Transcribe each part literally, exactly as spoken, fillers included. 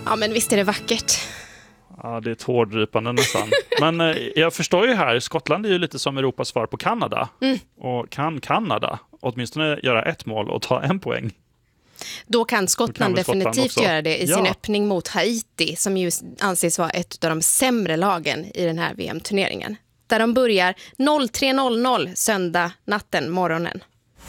Ja, men visst är det vackert. Ja, det är tårdrypande nästan. Men eh, jag förstår ju här, Skottland är ju lite som Europas svar på Kanada. Mm. Och kan Kanada åtminstone göra ett mål och ta en poäng? Då kan Skottland, Då kan definitivt Skottland göra det i sin ja. öppning mot Haiti, som ju anses vara ett av de sämre lagen i den här V M-turneringen. Där de börjar tre noll noll söndag natten, morgonen.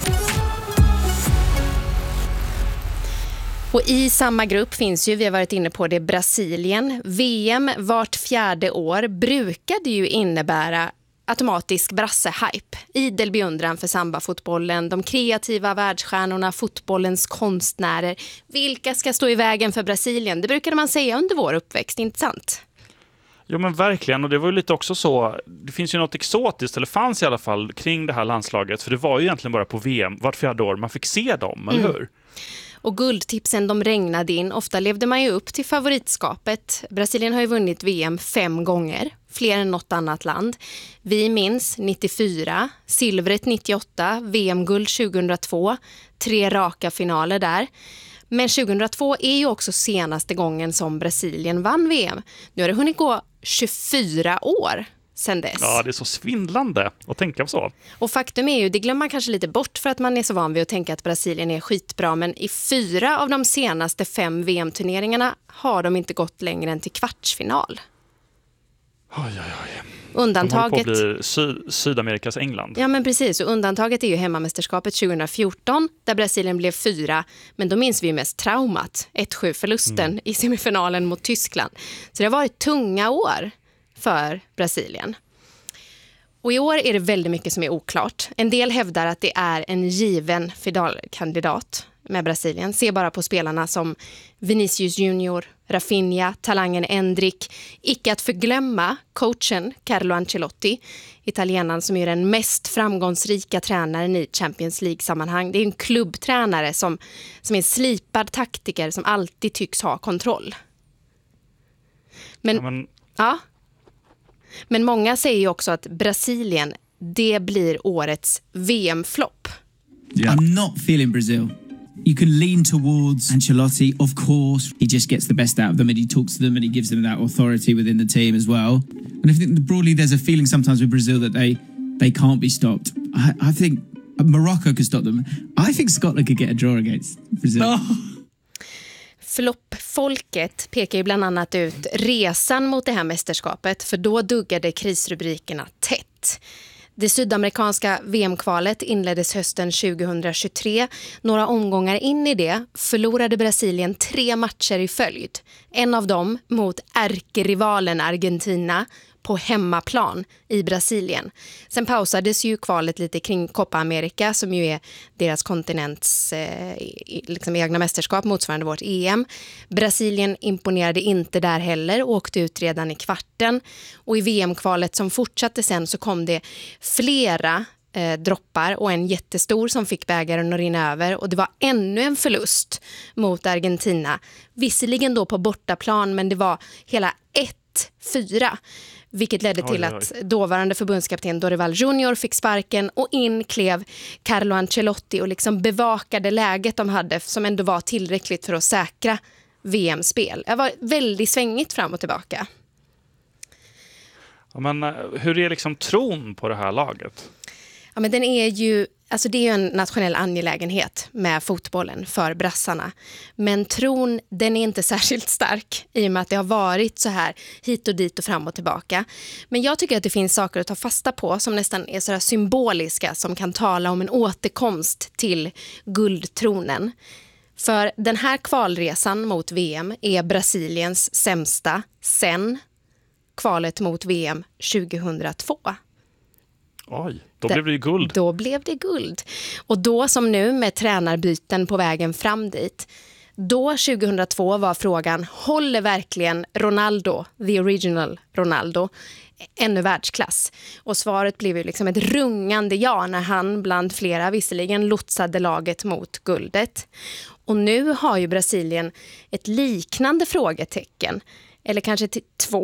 Och i samma grupp finns ju, vi har varit inne på det, Brasilien. V M vart fjärde år brukade ju innebära automatisk brasse-hype. Idel beundran för samba-fotbollen, de kreativa världsstjärnorna, fotbollens konstnärer. Vilka ska stå i vägen för Brasilien? Det brukade man säga under vår uppväxt, inte sant? Jo, men verkligen, och det var ju lite också så, det finns ju något exotiskt, eller fanns i alla fall, kring det här landslaget, för det var ju egentligen bara på V M vart fjärde år man fick se dem, eller hur? Mm. Och guldtipsen de regnade in. Ofta levde man ju upp till favoritskapet. Brasilien har ju vunnit V M fem gånger, fler än något annat land. Vi minns nittiofyra, silvret nittioåtta, V M-guld tjugohundratvå, tre raka finaler där. Men tjugohundratvå är ju också senaste gången som Brasilien vann V M. Nu har det hunnit gå tjugofyra år sedan dess. Ja, det är så svindlande att tänka på så. Och faktum är ju, det glömmer man kanske lite bort för att man är så van vid att tänka att Brasilien är skitbra, men i fyra av de senaste fem V M-turneringarna har de inte gått längre än till kvartsfinal. Oj, oj, oj. Undantaget... De håller på att bli Sy- Sydamerikas England. Ja, men precis. Och undantaget är ju hemmamästerskapet tjugohundrafjorton där Brasilien blev fyra. Men då minns vi ju mest traumat. ett sju-förlusten mm. i semifinalen mot Tyskland. Så det har varit tunga år för Brasilien. Och i år är det väldigt mycket som är oklart. En del hävdar att det är en given finalkandidat med Brasilien. Se bara på spelarna som Vinicius Junior, Rafinha, talangen Endrick. Icke att förglömma coachen Carlo Ancelotti, italienaren som är den mest framgångsrika tränaren i Champions League-sammanhang. Det är en klubbtränare som, som är en slipad taktiker som alltid tycks ha kontroll. Men... Ja, men... ja. Men många säger ju också att Brasilien, det blir årets V M-flopp. Yeah. I'm not feeling Brazil. You can lean towards Ancelotti, of course. He just gets the best out of them and he talks to them and he gives them that authority within the team as well. And I think broadly there's a feeling sometimes with Brazil that they, they can't be stopped. I, I think Morocco could stop them. I think Scotland could get a draw against Brazil. Oh. Floppfolket pekar ju bland annat ut resan mot det här mästerskapet, för då duggade krisrubrikerna tätt. Det sydamerikanska V M-kvalet inleddes hösten tjugohundratjugotre. Några omgångar in i det förlorade Brasilien tre matcher i följd. En av dem mot ärkerivalen Argentina på hemmaplan i Brasilien. Sen pausades ju kvalet lite kring Copa America, som ju är deras kontinents eh, liksom egna mästerskap motsvarande vårt E M. Brasilien imponerade inte där heller och åkte ut redan i kvarten. Och i V M-kvalet som fortsatte sen så kom det flera eh, droppar och en jättestor som fick bägaren att rinna över. Och det var ännu en förlust mot Argentina. Visserligen då på bortaplan, men det var hela ett fyra. Vilket ledde till oj, oj. att dåvarande förbundskapten Dorival Junior fick sparken och in klev Carlo Ancelotti och liksom bevakade läget de hade, som ändå var tillräckligt för att säkra V M-spel. Det var väldigt svängigt fram och tillbaka. Ja, men hur är liksom tron på det här laget? Ja, men den är ju, alltså det är ju en nationell angelägenhet med fotbollen för brassarna. Men tron, den är inte särskilt stark i och med att det har varit så här hit och dit och fram och tillbaka. Men jag tycker att det finns saker att ta fasta på som nästan är så här symboliska, som kan tala om en återkomst till guldtronen. För den här kvalresan mot V M är Brasiliens sämsta sen kvalet mot V M tjugohundratvå. Oj, då blev det ju guld. Då blev det guld. Och då som nu med tränarbyten på vägen fram dit. Då tjugohundratvå var frågan, håller verkligen Ronaldo, the original Ronaldo, ännu världsklass? Och svaret blev ju liksom ett rungande ja när han bland flera visserligen lotsade laget mot guldet. Och nu har ju Brasilien ett liknande frågetecken, eller kanske till två.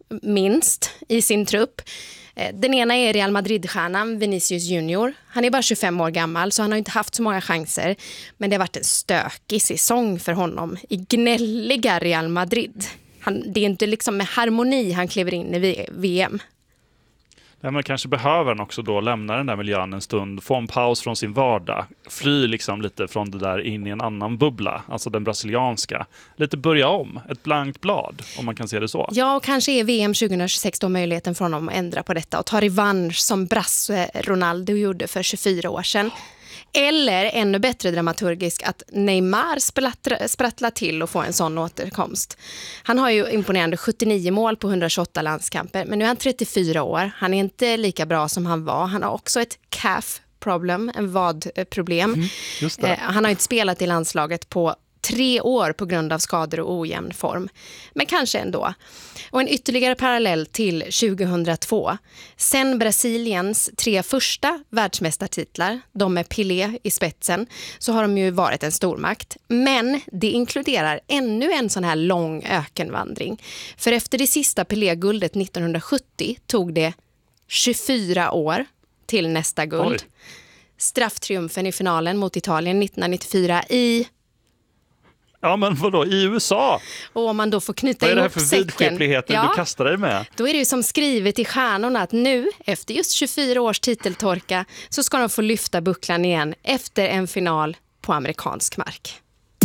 minst, i sin trupp. Den ena är Real Madrid-stjärnan Vinicius Junior. Han är bara tjugofem år gammal så han har inte haft så många chanser. Men det har varit en stökig säsong för honom i gnälliga Real Madrid. Han, det är inte liksom med harmoni han kliver in i V M. Ja, men kanske behöver han också då lämna den där miljön en stund, få en paus från sin vardag, fly liksom lite från det där in i en annan bubbla, alltså den brasilianska. Lite börja om, ett blankt blad, om man kan se det så. Ja, och kanske är V M tjugohundratjugosex då möjligheten för honom att ändra på detta och ta revansch som Brasse Ronaldo gjorde för tjugofyra år sedan. Eller ännu bättre dramaturgisk att Neymar sprattlar, sprattlar till och får en sån återkomst. Han har ju imponerande sjuttionio mål på hundratjugoåtta landskamper, men nu är han trettiofyra år. Han är inte lika bra som han var. Han har också ett calf problem, en vadproblem. Mm, just det. Han har inte spelat i landslaget på tre år på grund av skador och ojämn form. Men kanske ändå. Och en ytterligare parallell till tjugohundratvå. Sen Brasiliens tre första världsmästartitlar, de med Pelé i spetsen, så har de ju varit en stormakt. Men det inkluderar ännu en sån här lång ökenvandring. För efter det sista Pelé-guldet nittonhundrasjuttio tog det tjugofyra år till nästa guld. Oj. Strafftriumfen i finalen mot Italien nittonhundranittiofyra i... Ja, men vadå? I U S A? Och om man då får knyta Vad är det här ihop för säcken, vidskepligheter ja, du kastar dig med? då är det ju som skrivet i stjärnorna att nu, efter just tjugofyra års titeltorka, så ska de få lyfta bucklan igen efter en final på amerikansk mark.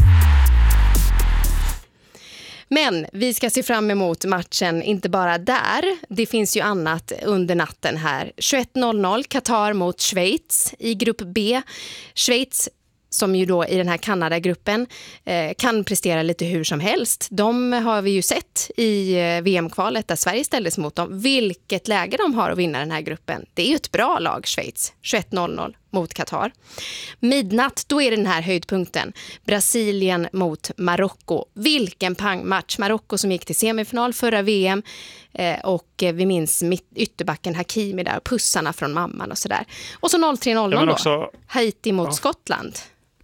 Men vi ska se fram emot matchen, inte bara där. Det finns ju annat under natten här. tjugoett noll noll, Qatar mot Schweiz i grupp B. Schweiz, som ju då i den här Kanada-gruppen eh, kan prestera lite hur som helst. De har vi ju sett i eh, V M-kvalet där Sverige ställdes mot dem. Vilket läge de har att vinna den här gruppen. Det är ju ett bra lag, Schweiz. tjugoett noll noll mot Qatar. Midnatt, då är det den här höjdpunkten. Brasilien mot Marocko. Vilken pangmatch. Marocko som gick till semifinal förra V M. Eh, och eh, vi minns mitt ytterbacken Hakimi där. Pussarna från mamman och sådär. Och så noll tre noll noll Ja, då. också, Haiti mot ja. Skottland.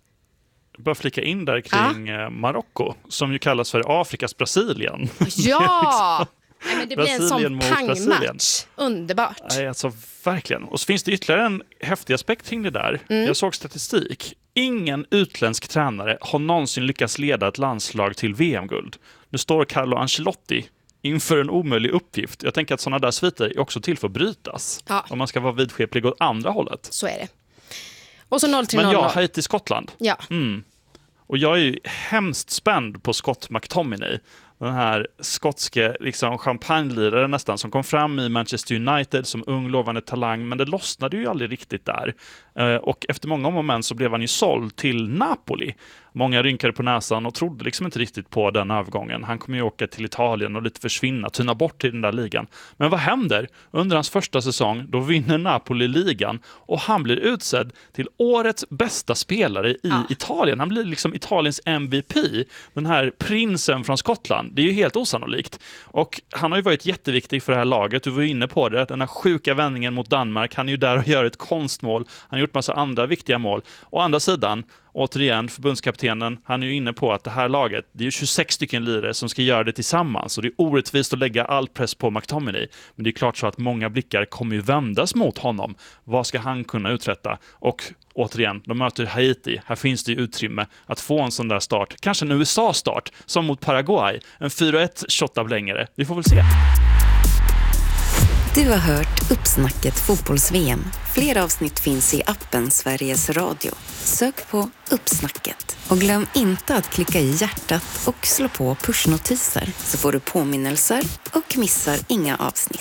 Bara flika in där kring ja. Marocko, som ju kallas för Afrikas Brasilien. Ja! Nej, men det blir en sån mot Brasilien. pangmatch. Underbart. Nej, alltså verkligen. Och så finns det ytterligare en häftig aspekt kring det där. Mm. Jag såg statistik. Ingen utländsk tränare har någonsin lyckats leda ett landslag till V M-guld. Nu står Carlo Ancelotti inför en omöjlig uppgift. Jag tänker att sådana där sviter är också till för att brytas. Ja. Om man ska vara vidskeplig åt andra hållet. Så är det. Och så noll tre noll. Men ja, Haiti, Skottland. Ja. Mm. Och jag är ju hemskt spänd på Scott McTominay. Den här skotske liksom, champagneliraren nästan som kom fram i Manchester United som ung lovande talang, men det lossnade ju aldrig riktigt där. Eh, och efter många moment så blev han ju såld till Napoli. Många rynkade på näsan och trodde liksom inte riktigt på den övergången. Han kommer ju åka till Italien och lite försvinna, tyna bort i den där ligan. Men vad händer? Under hans första säsong, då vinner Napoli ligan och han blir utsedd till årets bästa spelare i ja. Italien. Han blir liksom Italiens M V P, den här prinsen från Skottland. Det är ju helt osannolikt. Och han har ju varit jätteviktig för det här laget. Du var ju inne på det, den här sjuka vändningen mot Danmark. Han är ju där och gör ett konstmål. Han har gjort massa andra viktiga mål. Å andra sidan, återigen, förbundskaptenen, han är ju inne på att det här laget, det är ju tjugosex stycken lirare som ska göra det tillsammans. Och det är orättvist att lägga all press på McTominay. Men det är klart så att många blickar kommer ju vändas mot honom. Vad ska han kunna uträtta? Och återigen, de möter Haiti. Här finns det ju utrymme att få en sån där start. Kanske en U S A-start, som mot Paraguay. En fyra ett shot av längre. Vi får väl se. Du har hört Uppsnacket fotbolls-V M. Fler avsnitt finns i appen Sveriges Radio. Sök på Uppsnacket. Och glöm inte att klicka i hjärtat och slå på pushnotiser så får du påminnelser och missar inga avsnitt.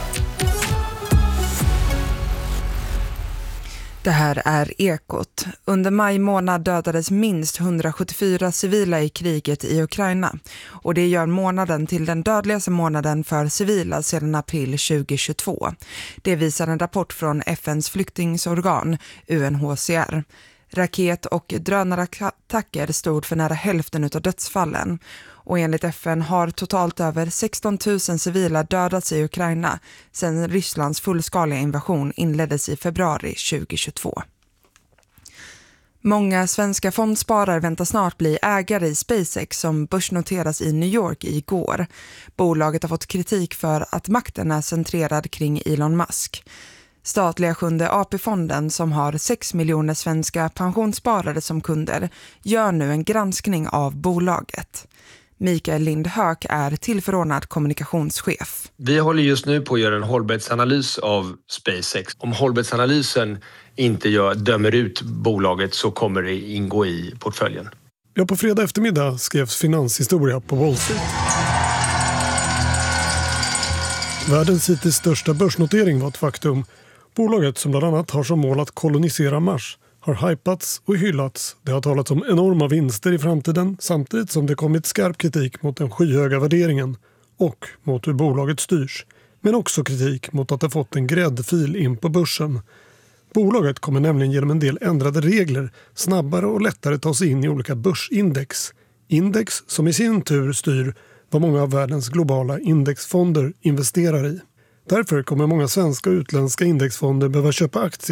Det här är Ekot. Under maj månad dödades minst hundrasjuttiofyra civila i kriget i Ukraina. Och det gör månaden till den dödligaste månaden för civila sedan april tjugohundratjugotvå. Det visar en rapport från F N:s flyktingsorgan U N H C R. Raket- och drönarattacker stod för nära hälften av dödsfallen. Och enligt F N har totalt över sexton tusen civila dödats i Ukraina sedan Rysslands fullskaliga invasion inleddes i februari tjugohundratjugotvå. Många svenska fondsparare väntar snart bli ägare i SpaceX som börsnoteras i New York igår. Bolaget har fått kritik för att makten är centrerad kring Elon Musk. Statliga sjunde A P-fonden som har sex miljoner svenska pensionssparare som kunder gör nu en granskning av bolaget. Mikael Lindhök är tillförordnad kommunikationschef. Vi håller just nu på att göra en hållbarhetsanalys av SpaceX. Om hållbarhetsanalysen inte gör, dömer ut bolaget så kommer det ingå i portföljen. Ja, på fredag eftermiddag skrevs finanshistoria på Wall Street. Världens hittills största börsnotering var ett faktum. Bolaget som bland annat har som mål att kolonisera Mars har hypats och hyllats. Det har talats om enorma vinster i framtiden samtidigt som det kommit skarp kritik mot den skyhöga värderingen och mot hur bolaget styrs. Men också kritik mot att det fått en gräddfil in på börsen. Bolaget kommer nämligen genom en del ändrade regler snabbare och lättare ta sig in i olika börsindex. Index som i sin tur styr vad många av världens globala indexfonder investerar i. Därför kommer många svenska och utländska indexfonder behöva köpa aktier